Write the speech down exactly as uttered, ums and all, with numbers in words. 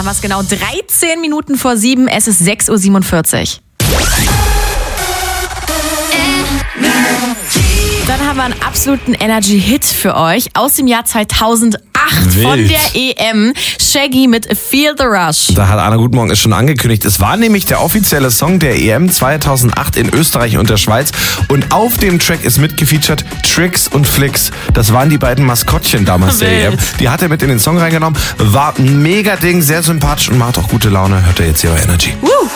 wir es genau. dreizehn Minuten vor sieben, es ist sechs Uhr siebenundvierzig. Dann haben wir einen absoluten Energy-Hit für euch aus dem Jahr zweitausendacht Wild. von der E M. Shaggy mit Feel the Rush. Da hat Anna Gutmorgen es schon angekündigt. Es war nämlich der offizielle Song der E M zweitausendacht in Österreich und der Schweiz. Und auf dem Track ist mitgefeatured Tricks und Flicks. Das waren die beiden Maskottchen damals der E M. Die hat er mit in den Song reingenommen. War ein mega Ding, sehr sympathisch und macht auch gute Laune. Hört ihr jetzt hier bei Energy. Woo.